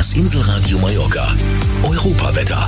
Das Inselradio Mallorca. Europawetter.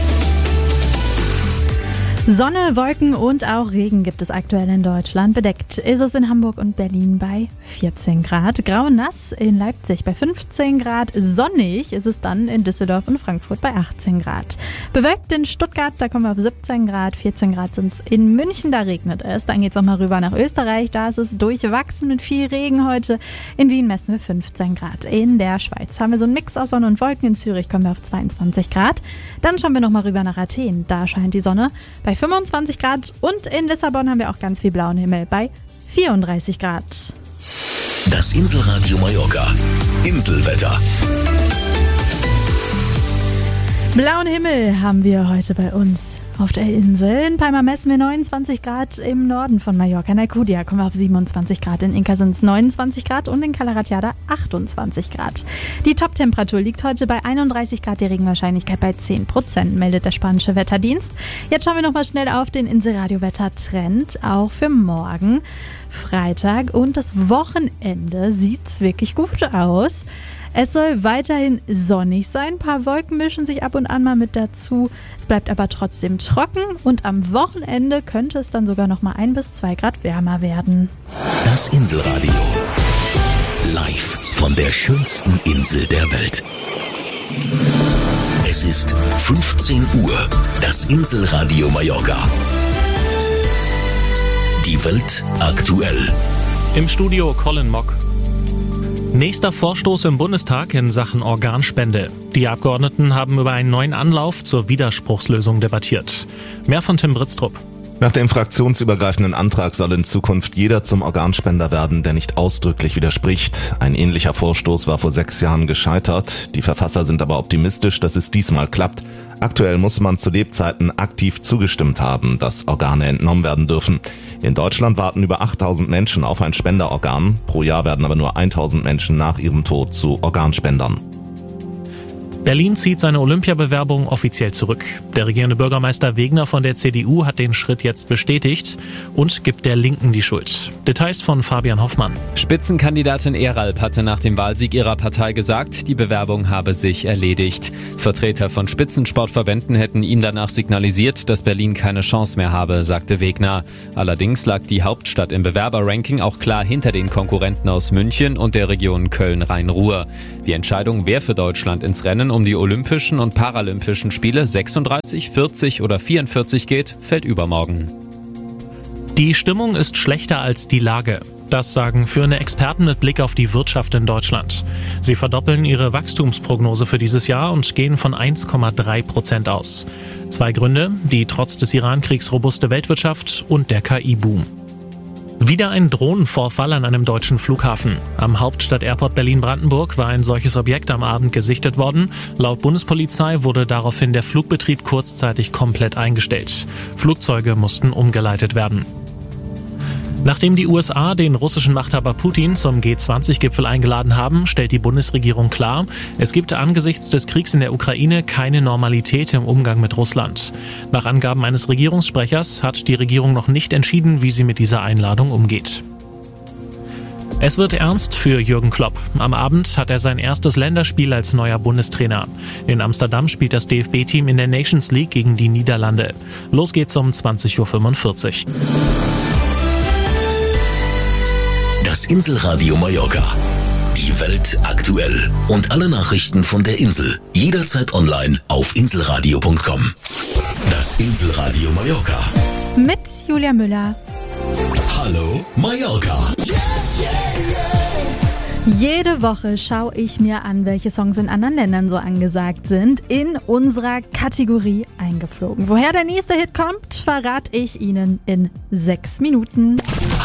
Sonne, Wolken und auch Regen gibt es aktuell in Deutschland. Bedeckt ist es in Hamburg und Berlin bei 14 Grad. Grau und nass in Leipzig bei 15 Grad. Sonnig ist es dann in Düsseldorf und Frankfurt bei 18 Grad. Bewölkt in Stuttgart, da kommen wir auf 17 Grad. 14 Grad sind es in München, da regnet es. Dann geht es nochmal rüber nach Österreich. Da ist es durchwachsen mit viel Regen heute. In Wien messen wir 15 Grad. In der Schweiz haben wir so einen Mix aus Sonne und Wolken. In Zürich kommen wir auf 22 Grad. Dann schauen wir nochmal rüber nach Athen. Da scheint die Sonne bei 25 Grad und in Lissabon haben wir auch ganz viel blauen Himmel bei 34 Grad. Das Inselradio Mallorca. Inselwetter. Blauen Himmel haben wir heute bei uns auf der Insel. In Palma messen wir 29 Grad im Norden von Mallorca. In Alcudia kommen wir auf 27 Grad. In Inca sind es 29 Grad und in Cala Ratjada 28 Grad. Die Top-Temperatur liegt heute bei 31 Grad, die Regenwahrscheinlichkeit bei 10%, meldet der spanische Wetterdienst. Jetzt schauen wir nochmal schnell auf den Inselradio-Wetter-Trend, auch für morgen, Freitag und das Wochenende sieht's wirklich gut aus. Es soll weiterhin sonnig sein, ein paar Wolken mischen sich ab und an mal mit dazu. Es bleibt aber trotzdem trocken und am Wochenende könnte es dann sogar noch mal 1 bis 2 Grad wärmer werden. Das Inselradio. Live von der schönsten Insel der Welt. Es ist 15 Uhr. Das Inselradio Mallorca. Die Welt aktuell. Im Studio Colin Mock. Nächster Vorstoß im Bundestag in Sachen Organspende. Die Abgeordneten haben über einen neuen Anlauf zur Widerspruchslösung debattiert. Mehr von Tim Britztrup. Nach dem fraktionsübergreifenden Antrag soll in Zukunft jeder zum Organspender werden, der nicht ausdrücklich widerspricht. Ein ähnlicher Vorstoß war vor 6 Jahren gescheitert. Die Verfasser sind aber optimistisch, dass es diesmal klappt. Aktuell muss man zu Lebzeiten aktiv zugestimmt haben, dass Organe entnommen werden dürfen. In Deutschland warten über 8000 Menschen auf ein Spenderorgan. Pro Jahr werden aber nur 1000 Menschen nach ihrem Tod zu Organspendern. Berlin zieht seine Olympiabewerbung offiziell zurück. Der regierende Bürgermeister Wegner von der CDU hat den Schritt jetzt bestätigt und gibt der Linken die Schuld. Details von Fabian Hoffmann. Spitzenkandidatin Eralp hatte nach dem Wahlsieg ihrer Partei gesagt, die Bewerbung habe sich erledigt. Vertreter von Spitzensportverbänden hätten ihm danach signalisiert, dass Berlin keine Chance mehr habe, sagte Wegner. Allerdings lag die Hauptstadt im Bewerberranking auch klar hinter den Konkurrenten aus München und der Region Köln-Rhein-Ruhr. Die Entscheidung, wer für Deutschland ins Rennen um die Olympischen und Paralympischen Spiele 36, 40 oder 44 geht, fällt übermorgen. Die Stimmung ist schlechter als die Lage. Das sagen führende Experten mit Blick auf die Wirtschaft in Deutschland. Sie verdoppeln ihre Wachstumsprognose für dieses Jahr und gehen von 1,3% aus. 2 Gründe, die trotz des Iran-Kriegs robuste Weltwirtschaft und der KI-Boom. Wieder ein Drohnenvorfall an einem deutschen Flughafen. Am Hauptstadt-Airport Berlin-Brandenburg war ein solches Objekt am Abend gesichtet worden. Laut Bundespolizei wurde daraufhin der Flugbetrieb kurzzeitig komplett eingestellt. Flugzeuge mussten umgeleitet werden. Nachdem die USA den russischen Machthaber Putin zum G20-Gipfel eingeladen haben, stellt die Bundesregierung klar, es gibt angesichts des Kriegs in der Ukraine keine Normalität im Umgang mit Russland. Nach Angaben eines Regierungssprechers hat die Regierung noch nicht entschieden, wie sie mit dieser Einladung umgeht. Es wird ernst für Jürgen Klopp. Am Abend hat er sein erstes Länderspiel als neuer Bundestrainer. In Amsterdam spielt das DFB-Team in der Nations League gegen die Niederlande. Los geht's um 20.45 Uhr. Das Inselradio Mallorca. Die Welt aktuell. Und alle Nachrichten von der Insel. Jederzeit online auf inselradio.com. Das Inselradio Mallorca. Mit Julia Müller. Hallo Mallorca. Jede Woche schaue ich mir an, welche Songs in anderen Ländern so angesagt sind, in unserer Kategorie Eingeflogen. Woher der nächste Hit kommt, verrate ich Ihnen in 6 Minuten.